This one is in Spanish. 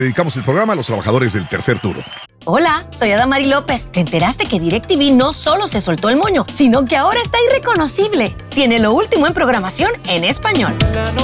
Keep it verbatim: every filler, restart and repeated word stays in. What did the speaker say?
Dedicamos el programa a los trabajadores del tercer turno. Hola, soy Adamari López. ¿Te enteraste que DirecTV no solo se soltó el moño, sino que ahora está irreconocible? Tiene lo último en programación en español.